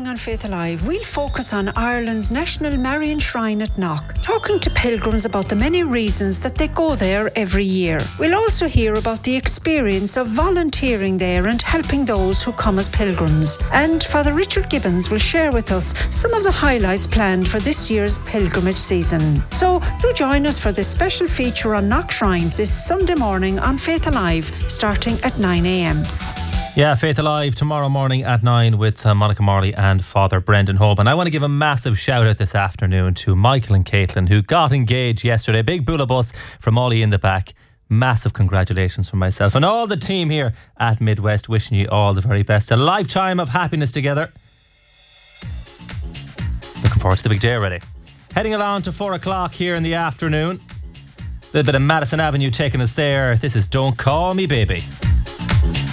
on Faith Alive, we'll focus on Ireland's National Marian Shrine at Knock, talking to pilgrims about the many reasons that they go there every year. We'll also hear about the experience of volunteering there and helping those who come as pilgrims. And Father Richard Gibbons will share with us some of the highlights planned for this year's pilgrimage season. So do join us for this special feature on Knock Shrine this Sunday morning on Faith Alive, starting at 9 a.m. Yeah, Faith Alive tomorrow morning at 9 with Monica Marley and Father Brendan Hope. And I want to give a massive shout out this afternoon to Michael and Caitlin, who got engaged yesterday. Big bula bus from Ollie in the back. Massive congratulations from myself and all the team here at Midwest, wishing you all the very best. A lifetime of happiness together. Looking forward to the big day already. Heading along to 4 o'clock here in the afternoon. A little bit of Madison Avenue taking us there. This is Don't Call Me Baby.